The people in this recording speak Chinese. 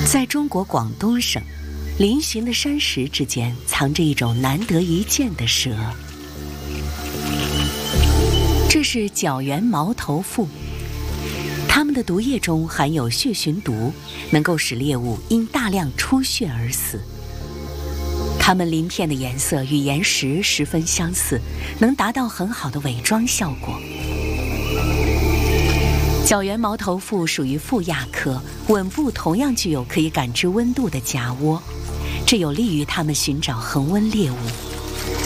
在中国广东省，嶙峋的山石之间藏着一种难得一见的蛇，这是角源毛头蝮。它们的毒液中含有血寻毒，能够使猎物因大量出血而死。它们鳞片的颜色与岩石十分相似，能达到很好的伪装效果。角源毛头蝮属于腹亚科，吻部同样具有可以感知温度的夹窝，这有利于它们寻找恒温猎物。